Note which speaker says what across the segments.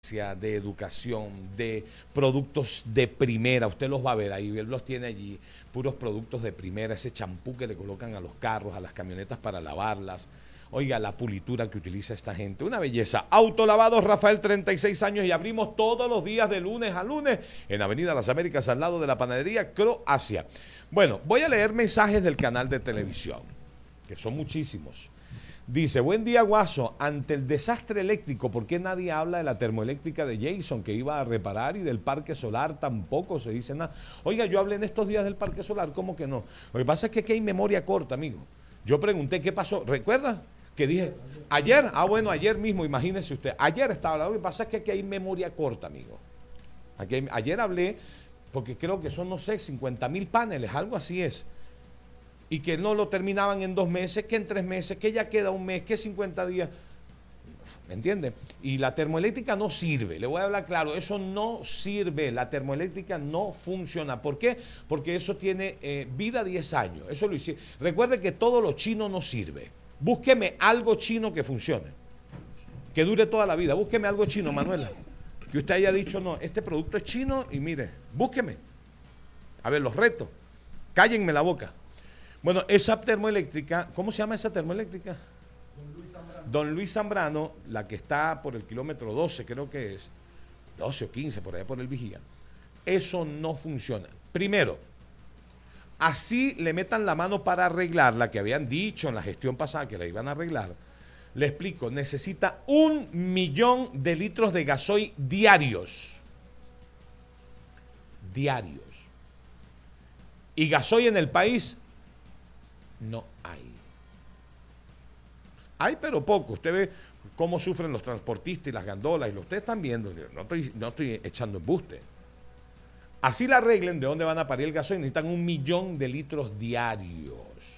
Speaker 1: de educación, de productos de primera, usted los va a ver ahí, él los tiene allí, puros productos de primera, ese champú que le colocan a los carros, a las camionetas para lavarlas, oiga, la pulitura que utiliza esta gente, una belleza. Autolavados Rafael, 36 años, y abrimos todos los días de lunes a lunes en Avenida Las Américas, al lado de la panadería Croacia. Bueno, voy a leer mensajes del canal de televisión, que son muchísimos. Dice, buen día Guaso, ante el desastre eléctrico, ¿por qué nadie habla de la termoeléctrica de Jason que iba a reparar y del parque solar? Tampoco se dice nada. Oiga, yo hablé en estos días del parque solar, ¿cómo que no? Lo que pasa es que aquí hay memoria corta, amigo. Yo pregunté qué pasó, ¿recuerda? Que dije, ayer, bueno, ayer mismo, imagínese usted, ayer estaba hablando, lo que pasa es que aquí hay memoria corta, amigo. Ayer hablé, porque creo que son, no sé, 50.000 paneles, algo así es. Y que no lo terminaban en 2 meses, que en 3 meses, que ya queda un mes, que 50 días. ¿Me entiende? Y la termoeléctrica no sirve, le voy a hablar claro, eso no sirve, la termoeléctrica no funciona. ¿Por qué? Porque eso tiene vida 10 años, eso lo hicieron. Recuerde que todo lo chino no sirve. Búsqueme algo chino que funcione, que dure toda la vida. Búsqueme algo chino, Manuela, que usted haya dicho, no, este producto es chino y mire, búsqueme. A ver, los retos, cállenme la boca. Bueno, esa termoeléctrica, ¿cómo se llama esa termoeléctrica? Don Luis Zambrano, la que está por el kilómetro 12, creo que es, 12 o 15, por allá por el Vigía. Eso no funciona. Primero, así le metan la mano para arreglarla, que habían dicho en la gestión pasada que la iban a arreglar. Le explico, necesita 1 millón de litros de gasoil diarios. Diarios. Y gasoil en el país no hay. Hay, pero poco. Usted ve cómo sufren los transportistas y las gandolas, y ustedes están viendo, no estoy echando embuste. Así la arreglen, ¿de dónde van a parir el gasoil? Necesitan 1 millón de litros diarios.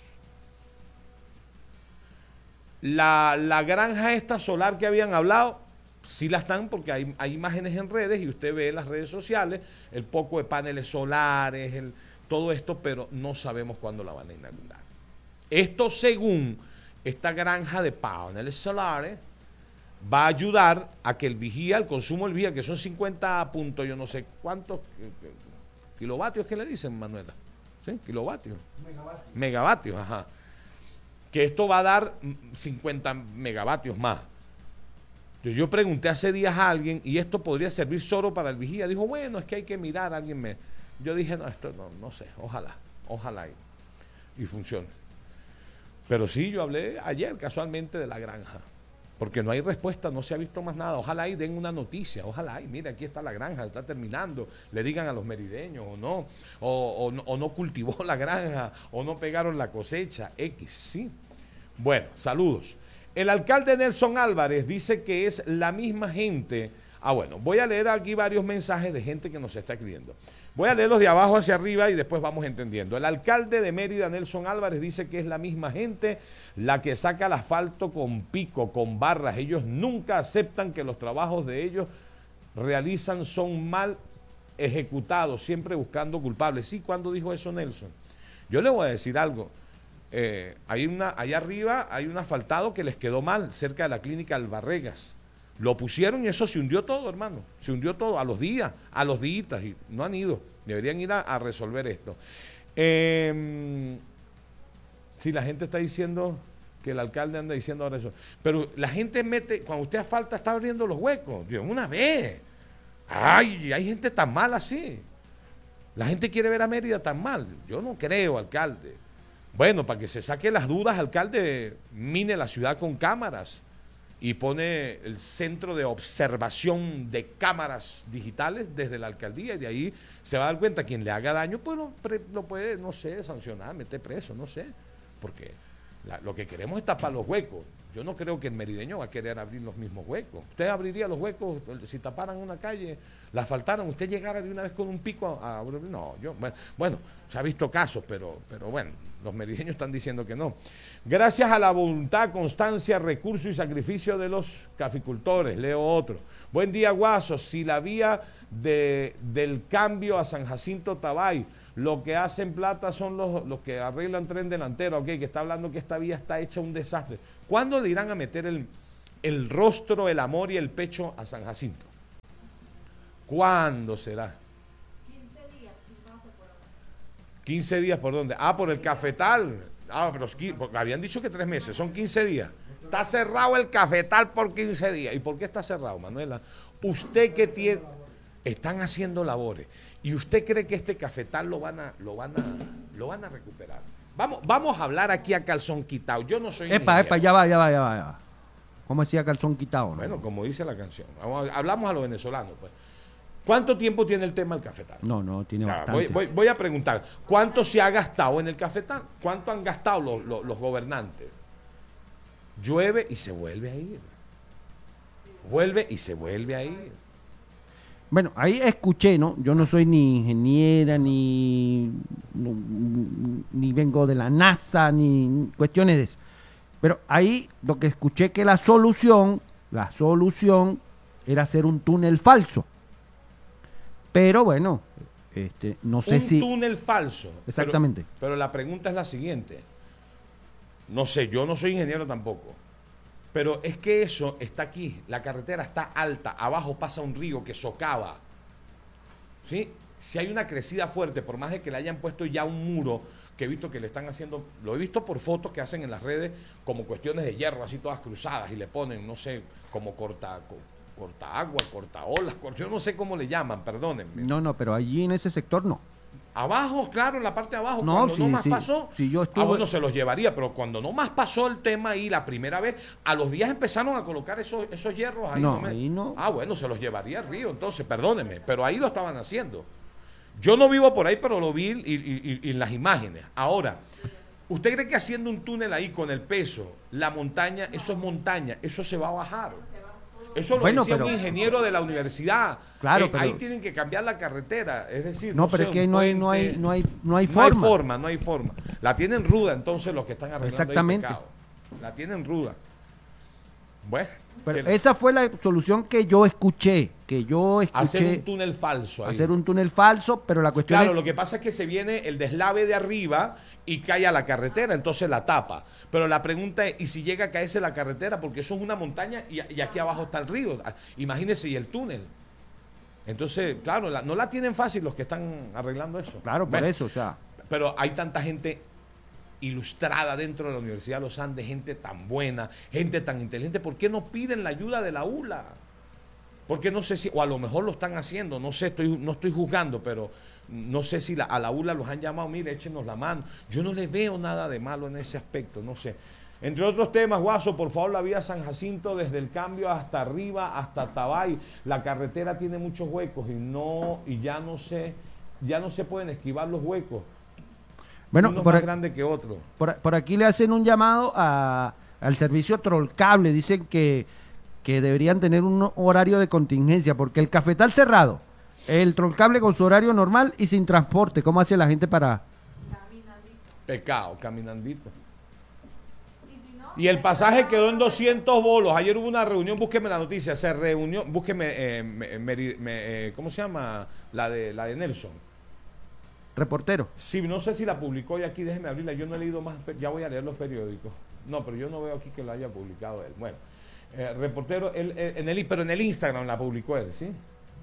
Speaker 1: La granja esta solar que habían hablado, sí la están, porque hay imágenes en redes, y usted ve en las redes sociales el poco de paneles solares, todo esto, pero no sabemos cuándo la van a inaugurar. Esto, según esta granja de paneles solares, va a ayudar a que el consumo del Vigía, que son 50 puntos, yo no sé cuántos kilovatios que le dicen, Manuela, ¿sí? Kilovatios. Megavatios, ajá. Que esto va a dar 50 megavatios más. Yo pregunté hace días a alguien, y esto podría servir solo para el Vigía. Dijo, bueno, es que hay que mirar, Yo dije, no, esto no sé, ojalá y funcione. Pero sí, yo hablé ayer casualmente de la granja, porque no hay respuesta, no se ha visto más nada. Ojalá y den una noticia, ojalá y mira, aquí está la granja, está terminando, le digan a los merideños o no, o no cultivó la granja, o no pegaron la cosecha, X, sí. Bueno, saludos. El alcalde Nelson Álvarez dice que es la misma gente. Bueno, voy a leer aquí varios mensajes de gente que nos está escribiendo. Voy a leerlos de abajo hacia arriba y después vamos entendiendo. El alcalde de Mérida, Nelson Álvarez, dice que es la misma gente la que saca el asfalto con pico, con barras. Ellos nunca aceptan que los trabajos de ellos realizan son mal ejecutados, siempre buscando culpables. Sí, ¿cuándo dijo eso Nelson? Yo le voy a decir algo. Allá arriba hay un asfaltado que les quedó mal, cerca de la clínica Albarregas. Lo pusieron y eso se hundió todo, hermano. Se hundió todo a los días, y no han ido. Deberían ir a resolver esto. Sí, la gente está diciendo que el alcalde anda diciendo ahora eso. Pero la gente cuando usted asfalta, está abriendo los huecos. Dios, una vez. Ay, hay gente tan mal así. La gente quiere ver a Mérida tan mal. Yo no creo, alcalde. Bueno, para que se saque las dudas, alcalde, mine la ciudad con cámaras y pone el centro de observación de cámaras digitales desde la alcaldía, y de ahí se va a dar cuenta quien le haga daño, pues lo puede, no sé, sancionar, meter preso, no sé, porque lo que queremos es tapar los huecos. Yo no creo que el merideño va a querer abrir los mismos huecos. ¿Usted abriría los huecos si taparan una calle, la asfaltaran, usted llegara de una vez con un pico a abrir? No, bueno, se ha visto casos, pero bueno, los merideños están diciendo que no. Gracias a la voluntad, constancia, recurso y sacrificio de los caficultores, leo otro. Buen día, Guaso. Si la vía del cambio a San Jacinto Tabay, lo que hacen plata son los que arreglan tren delantero, ok, que está hablando que esta vía está hecha un desastre. ¿Cuándo le irán a meter el rostro, el amor y el pecho a San Jacinto? ¿Cuándo será? 15 días por dónde? Ah, por el cafetal. Ah, pero porque habían dicho que 3 meses, son 15 días. Está cerrado el cafetal por 15 días. ¿Y por qué está cerrado, Manuela? Usted que tiene, están haciendo labores y usted cree que este cafetal lo van a recuperar. Vamos a hablar aquí a calzón quitado. Yo no soy
Speaker 2: Epa, ya va. ¿Cómo decía calzón quitado? ¿No?
Speaker 1: Bueno, como dice la canción. Hablamos a los venezolanos, pues. ¿Cuánto tiempo tiene el tema del cafetal?
Speaker 2: No, tiene bastante.
Speaker 1: Voy a preguntar, ¿cuánto se ha gastado en el cafetal? ¿Cuánto han gastado los gobernantes? Llueve y se vuelve a ir. Vuelve y se vuelve a ir.
Speaker 2: Bueno, ahí escuché, ¿no? Yo no soy ni ingeniera, ni vengo de la NASA, ni cuestiones de eso. Pero ahí lo que escuché que la solución era hacer un túnel falso. Pero bueno, no sé si...
Speaker 1: Un túnel falso.
Speaker 2: Exactamente.
Speaker 1: Pero la pregunta es la siguiente. No sé, yo no soy ingeniero tampoco. Pero es que eso está aquí. La carretera está alta. Abajo pasa un río que socava. ¿Sí? Si hay una crecida fuerte, por más de que le hayan puesto ya un muro, que he visto que le están haciendo, lo he visto por fotos que hacen en las redes, como cuestiones de hierro, así todas cruzadas, y le ponen, no sé, como corta agua, corta olas, yo no sé cómo le llaman, perdónenme.
Speaker 2: No, pero allí en ese sector no.
Speaker 1: Abajo, claro, en la parte de abajo,
Speaker 2: no,
Speaker 1: cuando
Speaker 2: sí,
Speaker 1: no más
Speaker 2: sí,
Speaker 1: pasó,
Speaker 2: sí, yo estuve...
Speaker 1: bueno, se los llevaría, pero cuando no más pasó el tema ahí la primera vez, a los días empezaron a colocar esos hierros ahí.
Speaker 2: Ahí no.
Speaker 1: Ah, bueno, se los llevaría al río, entonces, perdónenme, pero ahí lo estaban haciendo. Yo no vivo por ahí, pero lo vi y en las imágenes. Ahora, ¿usted cree que haciendo un túnel ahí con el peso, la montaña, eso es montaña, eso se va a bajar? Eso lo decía un ingeniero de la universidad.
Speaker 2: Claro, pero
Speaker 1: ahí tienen que cambiar la carretera, es decir,
Speaker 2: no, pero
Speaker 1: sé,
Speaker 2: es que no hay
Speaker 1: forma. No hay forma. La tienen ruda entonces los que están arreglando
Speaker 2: exactamente
Speaker 1: el pecado. La tienen ruda. Bueno,
Speaker 2: pero esa fue la solución que yo escuché.
Speaker 1: Hacer un túnel falso.
Speaker 2: Hacer un túnel falso, pero la cuestión
Speaker 1: claro, lo que pasa es que se viene el deslave de arriba y cae a la carretera, entonces la tapa. Pero la pregunta es, ¿y si llega a caerse la carretera? Porque eso es una montaña y aquí abajo está el río. Imagínense, y el túnel. Entonces, claro, no la tienen fácil los que están arreglando eso.
Speaker 2: Claro, por eso, o sea.
Speaker 1: Pero hay tanta gente ilustrada dentro de la Universidad de los Andes, gente tan buena, gente tan inteligente. ¿Por qué no piden la ayuda de la ULA? Porque no sé si, o a lo mejor lo están haciendo, no sé, no estoy juzgando, pero no sé si a la ULA los han llamado, mire, échenos la mano. Yo no le veo nada de malo en ese aspecto, no sé. Entre otros temas, Guaso, por favor, la vía San Jacinto, desde el cambio hasta arriba, hasta Tabay, la carretera tiene muchos huecos y ya no se pueden esquivar los huecos.
Speaker 2: Bueno,
Speaker 1: uno más grande que otro.
Speaker 2: Por aquí le hacen un llamado al servicio Trollcable, dicen que deberían tener un horario de contingencia, porque el cafetal cerrado, el Trollcable con su horario normal y sin transporte, ¿cómo hace la gente para...?
Speaker 1: Pecado, caminandito. Y el pasaje quedó en 200 bolos. Ayer hubo una reunión, búsqueme la noticia, se reunió, búsqueme, ¿cómo se llama? La de Nelson.
Speaker 2: Reportero.
Speaker 1: Sí, no sé si la publicó y aquí, déjeme abrirla, yo no he leído más, ya voy a leer los periódicos. No, pero yo no veo aquí que lo haya publicado él. Bueno, reportero, pero en el Instagram la publicó él, ¿sí?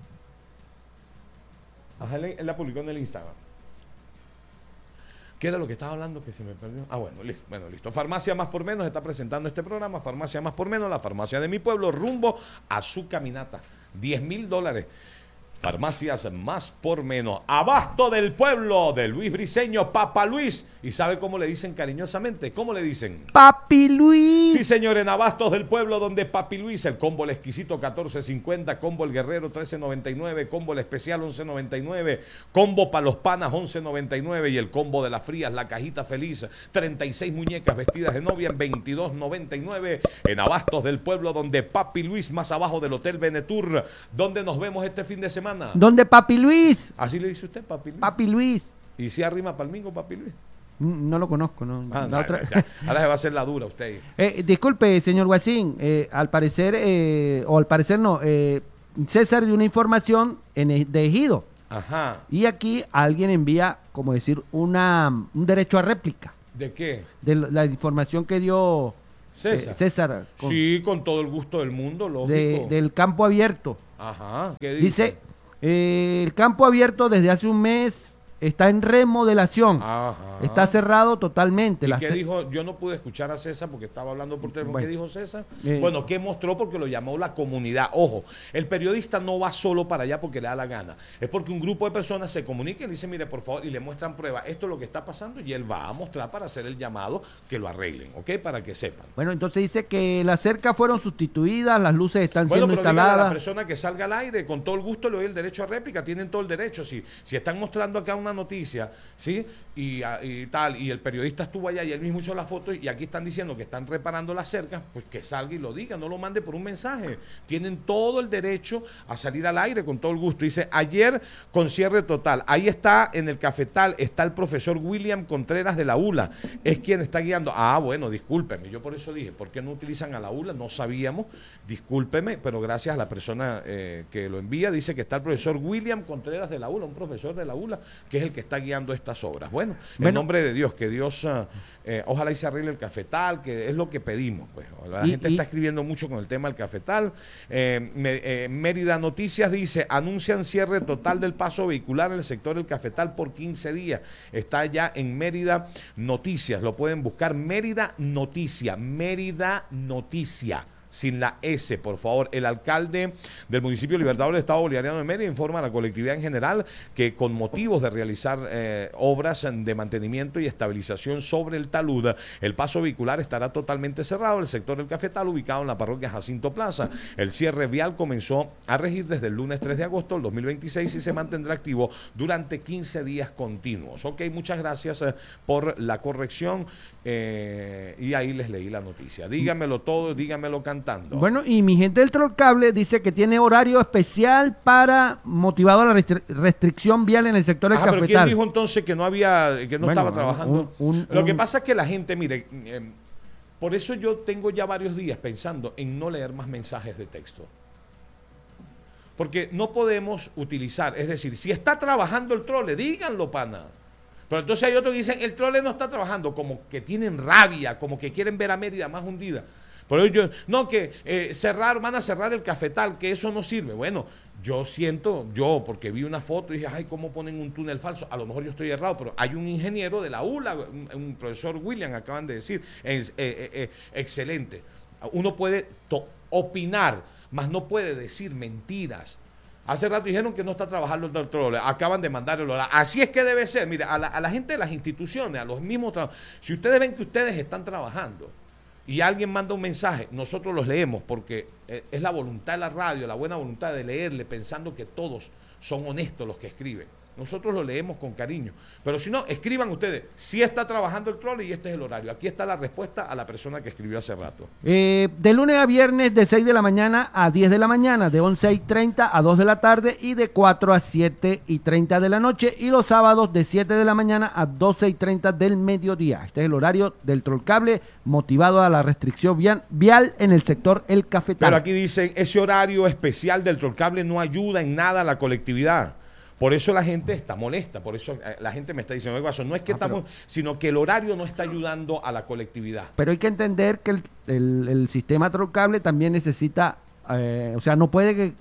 Speaker 1: Ajá, él la publicó en el Instagram. ¿Qué era lo que estaba hablando que se me perdió? Ah, bueno, listo. Farmacia Más por Menos está presentando este programa. Farmacia Más por Menos, la farmacia de mi pueblo, rumbo a su caminata. $10,000. Farmacias Más por Menos. Abasto del Pueblo de Luis Briceño, Papa Luis. ¿Y sabe cómo le dicen cariñosamente? ¿Cómo le dicen?
Speaker 2: Papi Luis.
Speaker 1: Sí, señor, en Abastos del Pueblo, donde Papi Luis, el combo el exquisito $14.50, combo el guerrero $13.99, combo el especial $11.99, combo para los panas $11.99 y el combo de las frías, la cajita feliz, 36 muñecas vestidas de novia en $22.99 en Abastos del Pueblo, donde Papi Luis, más abajo del Hotel Venetur, donde nos vemos este fin de semana.
Speaker 2: ¿Dónde Papi Luis?
Speaker 1: Así le dice usted, Papi Luis.
Speaker 2: Papi Luis.
Speaker 1: ¿Y si arrima palmingo, Papi Luis?
Speaker 2: No lo conozco, ¿no?
Speaker 1: Ahora se va a hacer la dura usted.
Speaker 2: Disculpe, señor Guasín, al parecer no, César dio una información de Ejido.
Speaker 1: Ajá.
Speaker 2: Y aquí alguien envía, como decir, un derecho a réplica.
Speaker 1: ¿De qué?
Speaker 2: De la información que dio César.
Speaker 1: Sí, con todo el gusto del mundo, lógico.
Speaker 2: Del campo abierto.
Speaker 1: Ajá. ¿Qué
Speaker 2: dice El campo abierto desde hace un mes está en remodelación.
Speaker 1: Ajá.
Speaker 2: Está cerrado totalmente.
Speaker 1: ¿Y qué dijo? Yo no pude escuchar a César porque estaba hablando por teléfono.
Speaker 2: Bueno.
Speaker 1: ¿Qué dijo César? Bueno, ¿qué mostró? Porque lo llamó la comunidad. Ojo, el periodista no va solo para allá porque le da la gana. Es porque un grupo de personas se comunica y le dice, mire, por favor, y le muestran pruebas. Esto es lo que está pasando y él va a mostrar para hacer el llamado que lo arreglen, ¿ok? Para que sepan.
Speaker 2: Bueno, entonces dice que las cercas fueron sustituidas, las luces están
Speaker 1: Bueno,
Speaker 2: siendo
Speaker 1: pero dígale a la
Speaker 2: instaladas.
Speaker 1: persona que salga al aire, con todo el gusto le doy el derecho a réplica, tienen todo el derecho. Si están mostrando acá una noticia, ¿sí? Y tal, y el periodista estuvo allá y él mismo hizo la foto y aquí están diciendo que están reparando las cercas, pues que salga y lo diga, no lo mande por un mensaje. Tienen todo el derecho a salir al aire con todo el gusto. Dice, ayer con cierre total, ahí está en el cafetal, está el profesor William Contreras de la ULA, es quien está guiando. Ah, bueno, discúlpeme, yo por eso dije, ¿por qué no utilizan a la ULA? No sabíamos, discúlpeme, pero gracias a la persona que lo envía, dice que está el profesor William Contreras de la ULA, un profesor de la ULA, que es el que está guiando estas obras. Bueno, en nombre de Dios, que Dios, ojalá y se arregle el cafetal, que es lo que pedimos. Pues. La gente está escribiendo mucho con el tema del cafetal. Mérida Noticias dice, anuncian cierre total del paso vehicular en el sector del cafetal por 15 días. Está ya en Mérida Noticias, lo pueden buscar, Mérida Noticia, sin la S, por favor. El alcalde del municipio Libertador del Estado Bolivariano de Mérida informa a la colectividad en general que con motivos de realizar obras de mantenimiento y estabilización sobre el talud, el paso vehicular estará totalmente cerrado. El sector del cafetal, ubicado en la parroquia Jacinto Plaza. El cierre vial comenzó a regir desde el lunes 3 de agosto del 2026 y se mantendrá activo durante 15 días continuos. Ok, muchas gracias por la corrección y ahí les leí la noticia. Dígamelo todo, dígamelo cantando.
Speaker 2: Bueno, y mi gente del Trollcable dice que tiene horario especial para motivado a la restricción vial en el sector del cafetal.
Speaker 1: ¿Pero quién dijo entonces que no estaba trabajando? Lo que pasa es que la gente, mire, por eso yo tengo ya varios días pensando en no leer más mensajes de texto. Porque no podemos utilizar, es decir, si está trabajando el trole, díganlo, pana. Pero entonces hay otros que dicen, el trole no está trabajando, como que tienen rabia, como que quieren ver a Mérida más hundida. Pero no, que van a cerrar el cafetal, que eso no sirve. Bueno, porque vi una foto y dije, ay, ¿cómo ponen un túnel falso? A lo mejor yo estoy errado, pero hay un ingeniero de la ULA, un profesor William, acaban de decir, excelente. Uno puede opinar, mas no puede decir mentiras. Hace rato dijeron que no está trabajando el trole, acaban de mandar el horario. Así es que debe ser. Mira, a la gente de las instituciones, a los mismos si ustedes ven que ustedes están trabajando y alguien manda un mensaje, nosotros los leemos porque es la voluntad de la radio, la buena voluntad de leerle pensando que todos son honestos los que escriben. Nosotros lo leemos con cariño. Pero si no, escriban ustedes, si está trabajando el trole y este es el horario. Aquí está la respuesta a la persona que escribió hace rato.
Speaker 2: De lunes a viernes de 6 de la mañana a 10 de la mañana, de 11:30 a 2 de la tarde y de 4 a 7:30 de la noche. Y los sábados de 7 de la mañana a 12:30 del mediodía. Este es el horario del Trollcable, motivado a la restricción vial en el sector El Cafetal.
Speaker 1: Pero aquí dicen, ese horario especial del Trollcable no ayuda en nada a la colectividad. Por eso la gente está molesta, por eso la gente me está diciendo, oiga, no es que sino que el horario no está ayudando a la colectividad.
Speaker 2: Pero hay que entender que el sistema Trollcable también necesita, no puede,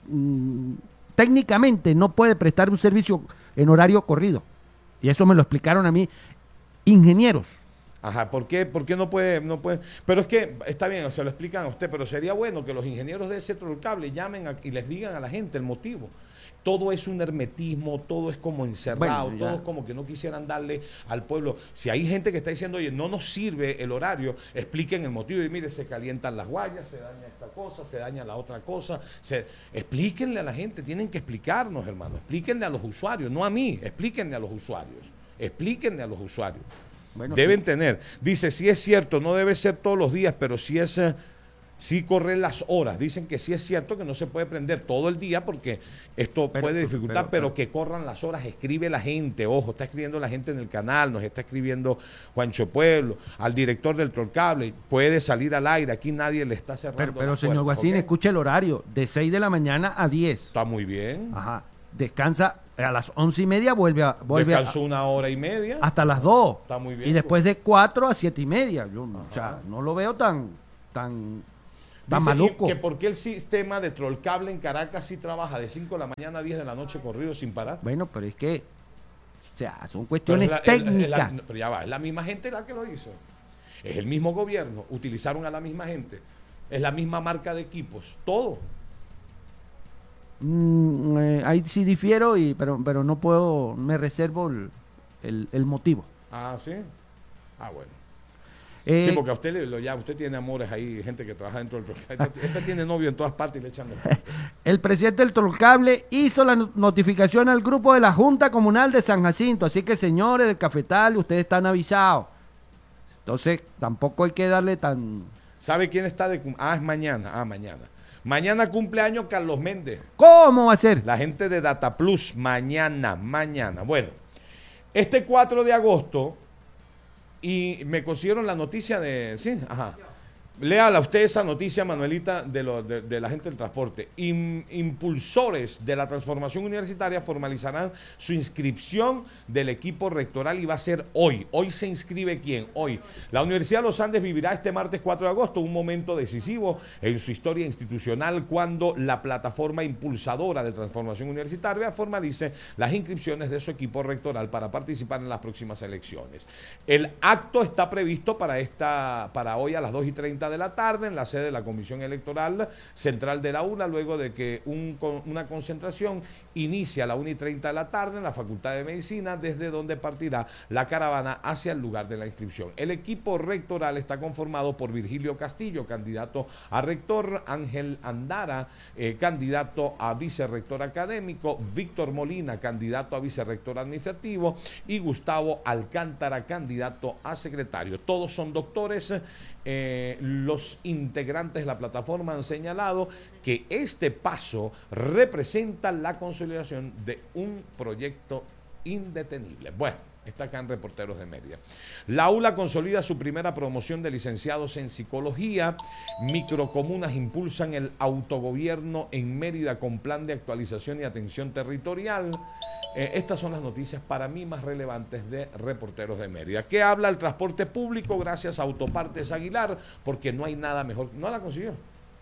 Speaker 2: técnicamente no puede prestar un servicio en horario corrido. Y eso me lo explicaron a mí ingenieros.
Speaker 1: Ajá, ¿por qué no puede? Pero es que, está bien, se lo explican a usted, pero sería bueno que los ingenieros de ese Trollcable llamen y les digan a la gente el motivo. Todo es un hermetismo, todo es como encerrado, todo es como que no quisieran darle al pueblo. Si hay gente que está diciendo, oye, no nos sirve el horario, expliquen el motivo. Y mire, se calientan las guayas, se daña esta cosa, se daña la otra cosa. Explíquenle a la gente, tienen que explicarnos, hermano. Explíquenle a los usuarios, no a mí, explíquenle a los usuarios. Explíquenle a los usuarios. Bueno, deben tener. Dice, sí es cierto, no debe ser todos los días, pero sí es... Sí corren las horas, dicen que sí es cierto que no se puede prender todo el día porque esto puede dificultar, pero que corran las horas, escribe la gente, ojo, está escribiendo la gente en el canal, nos está escribiendo Juancho Pueblo, al director del Trollcable, puede salir al aire, aquí nadie le está cerrando
Speaker 2: pero señor Guasín, ¿okay? Escuche el horario, de 6 de la mañana a 10.
Speaker 1: Está muy bien.
Speaker 2: Ajá, descansa a las 11:30, vuelve
Speaker 1: descansó 1 hora y media.
Speaker 2: Hasta las 2.
Speaker 1: Está muy bien.
Speaker 2: Y después de 4 a 7:30, yo, o sea, no lo veo tan Está maluco.
Speaker 1: Que por qué el sistema de Trollcable en Caracas sí trabaja de 5 de la mañana a 10 de la noche corrido sin parar.
Speaker 2: Bueno, pero es que, o sea, son cuestiones técnicas.
Speaker 1: Pero ya va, es la misma gente la que lo hizo. Es el mismo gobierno, utilizaron a la misma gente. Es la misma marca de equipos, todo.
Speaker 2: Ahí sí difiero, pero no puedo, me reservo el motivo.
Speaker 1: Ah, ¿sí? Ah, bueno.
Speaker 2: Sí,
Speaker 1: porque a usted ya usted tiene amores ahí, gente que trabaja dentro del Trollcable. Este tiene novio en todas partes y le echan
Speaker 2: El presidente del Trollcable hizo la notificación al grupo de la Junta Comunal de San Jacinto, así que señores del Cafetal, ustedes están avisados. Entonces, tampoco hay que darle tan...
Speaker 1: ¿Sabe quién está de es mañana. Mañana. Mañana cumpleaños Carlos Méndez.
Speaker 2: ¿Cómo va a ser?
Speaker 1: La gente de Data Plus, mañana. Bueno, este 4 de agosto, y me consiguieron la noticia de... Sí, ajá. Léala usted esa noticia, Manuelita, de la gente del transporte. Impulsores de la transformación universitaria formalizarán su inscripción del equipo rectoral y va a ser hoy. Hoy se inscribe ¿quién? Hoy. La Universidad de los Andes vivirá este martes 4 de agosto un momento decisivo en su historia institucional cuando la plataforma impulsadora de transformación universitaria formalice las inscripciones de su equipo rectoral para participar en las próximas elecciones. El acto está previsto para hoy a las 2:30 de la tarde en la sede de la Comisión Electoral Central de la UNA, luego de que una concentración inicia a la 1:30 de la tarde en la Facultad de Medicina, desde donde partirá la caravana hacia el lugar de la inscripción. El equipo rectoral está conformado por Virgilio Castillo, candidato a rector, Ángel Andara, candidato a vicerrector académico, Víctor Molina, candidato a vicerrector administrativo, y Gustavo Alcántara, candidato a secretario. Todos son doctores. Los integrantes de la plataforma han señalado que este paso representa la consolidación de un proyecto indetenible. Bueno, está acá en Reporteros de Mérida. La ULA consolida su primera promoción de licenciados en psicología. Microcomunas impulsan el autogobierno en Mérida con plan de actualización y atención territorial. Estas son las noticias para mí más relevantes de Reporteros de Mérida. ¿Qué habla el transporte público? Gracias a Autopartes Aguilar, porque no hay nada mejor. No la consiguió.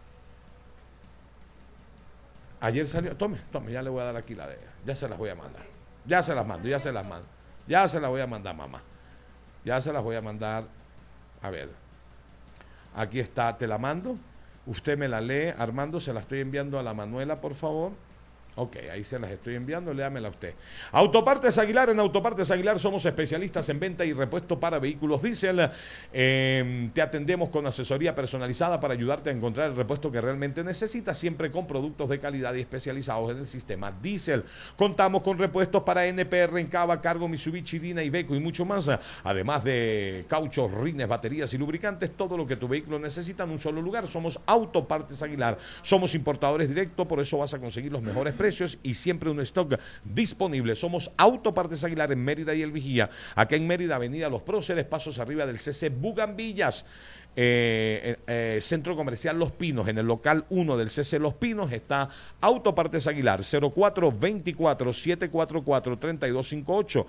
Speaker 1: Ayer salió. Tome, ya le voy a dar aquí la de ella. Ya se las voy a mandar. Ya se las mando. Ya se las voy a mandar, mamá. Ya se las voy a mandar. A ver. Aquí está, te la mando. Usted me la lee. Armando, se la estoy enviando a la Manuela, por favor. Ok, ahí se las estoy enviando, léamela usted. Autopartes Aguilar, en Autopartes Aguilar somos especialistas en venta y repuesto para vehículos diésel. Te atendemos con asesoría personalizada para ayudarte a encontrar el repuesto que realmente necesitas, siempre con productos de calidad y especializados en el sistema diésel. Contamos con repuestos para NPR, Encava, Cargo, Mitsubishi, Dina, Iveco y mucho más. Además de cauchos, rines, baterías y lubricantes, todo lo que tu vehículo necesita en un solo lugar. Somos Autopartes Aguilar. Somos importadores directos, por eso vas a conseguir los mejores precios y siempre un stock disponible. Somos Autopartes Aguilar en Mérida y El Vigía. Acá en Mérida, Avenida Los Próceres, pasos arriba del CC Bugambillas. Centro Comercial Los Pinos, en el local 1 del CC Los Pinos está Autopartes Aguilar, 0424-744-3258,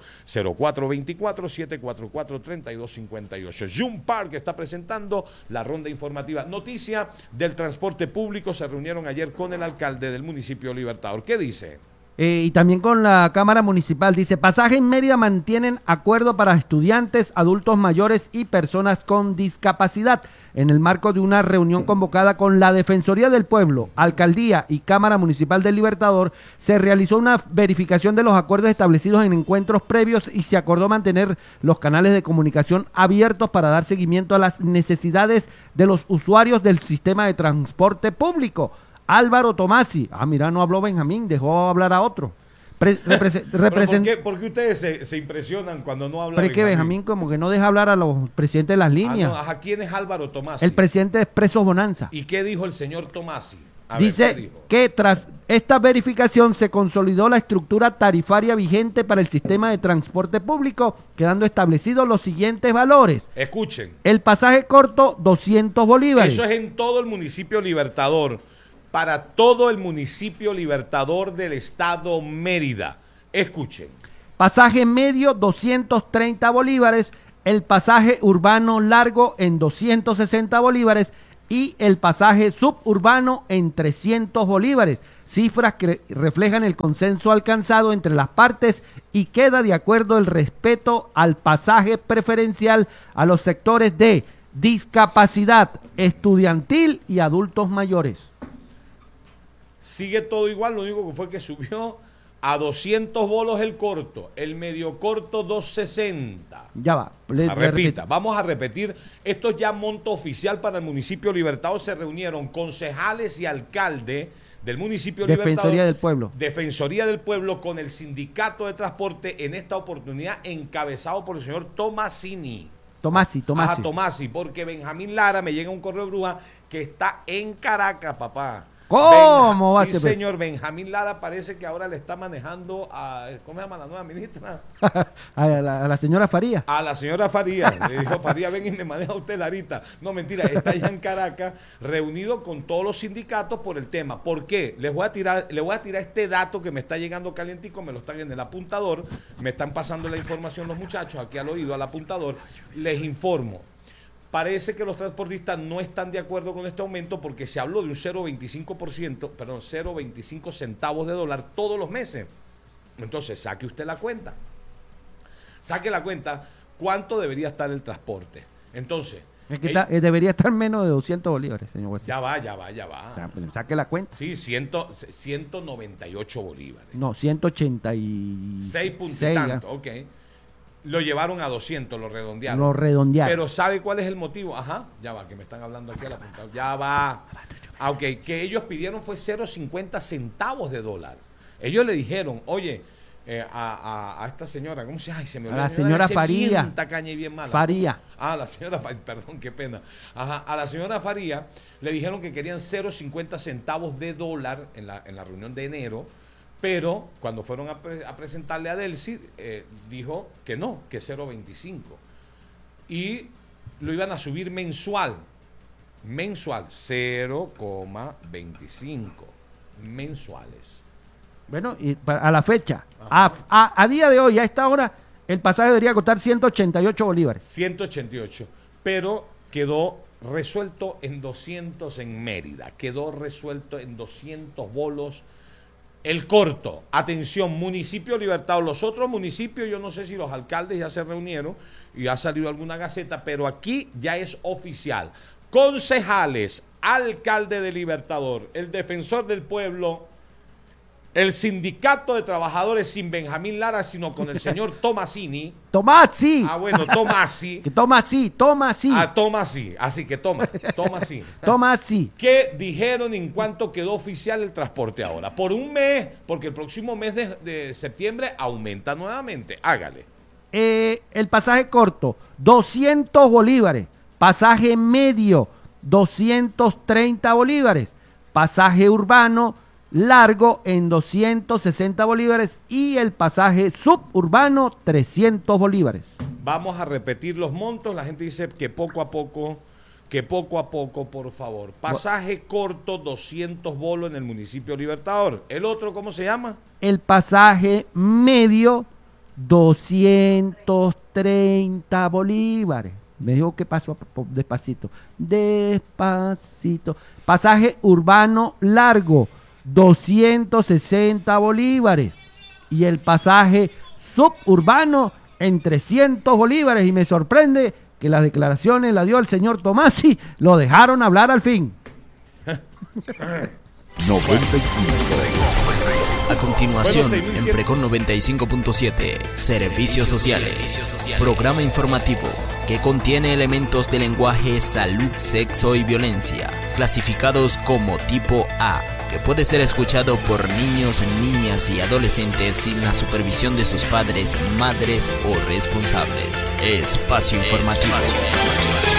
Speaker 1: 0424-744-3258. Jun Park está presentando la ronda informativa. Noticia del transporte público, se reunieron ayer con el alcalde del municipio Libertador. ¿Qué dice?
Speaker 2: Y también con la Cámara Municipal. Dice, Pasaje en Mérida mantienen acuerdo para estudiantes, adultos mayores y personas con discapacidad. En el marco de una reunión convocada con la Defensoría del Pueblo, Alcaldía y Cámara Municipal del Libertador, se realizó una verificación de los acuerdos establecidos en encuentros previos y se acordó mantener los canales de comunicación abiertos para dar seguimiento a las necesidades de los usuarios del sistema de transporte público. Álvaro Tomasi, mira, no habló Benjamín, dejó hablar a otro.
Speaker 1: ¿Por qué ustedes se impresionan cuando no habla
Speaker 2: Pero es que Benjamín como que no deja hablar a los presidentes de las líneas.
Speaker 1: ¿Quién es Álvaro Tomasi?
Speaker 2: El presidente de Expresos Bonanza.
Speaker 1: ¿Y qué dijo el señor Tomasi?
Speaker 2: Dice que tras esta verificación se consolidó la estructura tarifaria vigente para el sistema de transporte público, quedando establecidos los siguientes valores.
Speaker 1: Escuchen.
Speaker 2: El pasaje corto, 200 bolívares.
Speaker 1: Eso es en todo el municipio Libertador. Para todo el municipio Libertador del estado Mérida. Escuchen.
Speaker 2: Pasaje medio, 230 bolívares. El pasaje urbano largo en 260 bolívares. y el pasaje suburbano en 300 bolívares, cifras que reflejan el consenso alcanzado entre las partes y queda de acuerdo el respeto al pasaje preferencial a los sectores de discapacidad estudiantil y adultos mayores.
Speaker 1: Sigue todo igual, lo único que fue que subió a 200 bolos el corto, el medio corto 260.
Speaker 2: Ya va.
Speaker 1: Repita, vamos a repetir. Esto es ya monto oficial para el municipio Libertador. Se reunieron concejales y alcalde del municipio Libertador.
Speaker 2: Defensoría del Pueblo.
Speaker 1: Defensoría del Pueblo con el sindicato de transporte, en esta oportunidad encabezado por el señor Tomasini.
Speaker 2: Tomasi.
Speaker 1: Ajá, Tomasi, porque Benjamín Lara me llega un correo de bruja que está en Caracas, papá.
Speaker 2: ¿Cómo va a ser?
Speaker 1: Sí, señor, Benjamín Lara parece que ahora le está manejando a, ¿cómo se llama la nueva ministra?
Speaker 2: a la señora Faría.
Speaker 1: A la señora Faría. Le dijo, Faría, ven y me maneja usted, Larita. No, mentira, está allá en Caracas, reunido con todos los sindicatos por el tema. ¿Por qué? Le voy a tirar este dato que me está llegando calientico, me lo están en el apuntador, me están pasando la información los muchachos aquí al oído, al apuntador. Les informo. Parece que los transportistas no están de acuerdo con este aumento porque se habló de un 0.25 centavos de dólar todos los meses. Entonces, saque usted la cuenta. Saque la cuenta cuánto debería estar el transporte. Entonces,
Speaker 2: es que debería estar menos de 200 bolívares, señor Huesí.
Speaker 1: Ya va.
Speaker 2: O sea, saque la cuenta.
Speaker 1: Sí, 198 bolívares.
Speaker 2: No, 186.
Speaker 1: 6 puntos y tanto, ok. Lo llevaron a 200, lo redondearon.
Speaker 2: Lo redondearon.
Speaker 1: Pero ¿sabe cuál es el motivo? Ajá, ya va, que me están hablando aquí a la punta. Ya va. Aunque que ellos pidieron fue 0.50 centavos de dólar. Ellos le dijeron, oye, a esta señora, ¿cómo se llama? Se me olvidó.
Speaker 2: A la señora Faría.
Speaker 1: Bien tacaña y bien mala.
Speaker 2: Faría.
Speaker 1: Ah, la señora Faría, perdón, qué pena. Ajá, a la señora Faría le dijeron que querían 0.50 centavos de dólar en la reunión de enero. Pero cuando fueron a presentarle a Delcy, dijo que no, que 0.25. Y lo iban a subir mensual, 0.25 mensuales.
Speaker 2: Bueno, y a la fecha, a día de hoy, a esta hora, el pasaje debería costar 188 bolívares.
Speaker 1: 188, pero quedó resuelto en 200 en Mérida, quedó resuelto en 200 bolos. El corto, atención, municipio Libertador, los otros municipios, yo no sé si los alcaldes ya se reunieron y ha salido alguna gaceta, pero aquí ya es oficial. Concejales, alcalde de Libertador, el defensor del pueblo, el sindicato de trabajadores sin Benjamín Lara, sino con el señor Tomasini.
Speaker 2: Tomasi.
Speaker 1: Ah, bueno, Tomasi.
Speaker 2: Tomasi.
Speaker 1: Ah, Tomasi. Así que Tomasi.
Speaker 2: Tomasi.
Speaker 1: ¿Qué dijeron en cuanto quedó oficial el transporte ahora? Por un mes, porque el próximo mes de septiembre aumenta nuevamente. Hágale.
Speaker 2: El pasaje corto, 200 bolívares. Pasaje medio, 230 bolívares. Pasaje urbano largo en 260 bolívares y el pasaje suburbano 300 bolívares.
Speaker 1: Vamos a repetir los montos. La gente dice que poco a poco, por favor. Pasaje corto, 200 bolos en el municipio Libertador. ¿El otro cómo se llama?
Speaker 2: El pasaje medio, 230 bolívares. Me dijo que pasó despacito. Pasaje urbano largo, 260 bolívares y el pasaje suburbano en 300 bolívares y me sorprende que las declaraciones las dio el señor Tomasi, lo dejaron hablar al fin.
Speaker 3: 95. A continuación, en Precon 95.7, Servicios Sociales, programa informativo que contiene elementos de lenguaje, salud, sexo y violencia, clasificados como tipo A, que puede ser escuchado por niños, niñas y adolescentes sin la supervisión de sus padres, madres o responsables. Espacio informativo.